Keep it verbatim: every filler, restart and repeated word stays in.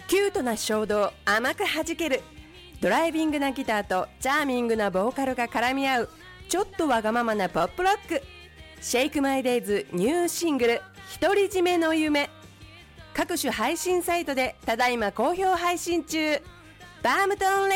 キュートな衝動甘く弾けるドライビングなギターとチャーミングなボーカルが絡み合うちょっとわがままなポップロック。シェイクマイデイズニューシングル独り占めの夢、各種配信サイトでただいま好評配信中。バームトン